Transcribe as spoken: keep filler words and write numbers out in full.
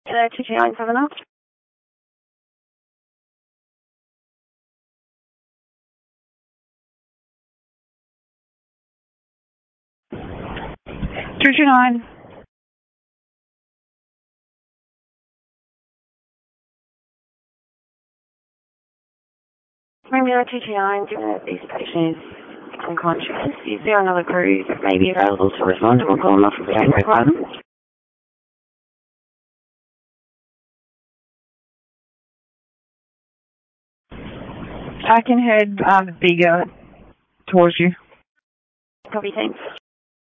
Hello, two two nine seven up. two two nine. Romeo two two nine, given that this patient is unconscious, is there another crew that may be available to respond to a call off if we don't require them? I can head um, bigger towards you. Copy, thanks.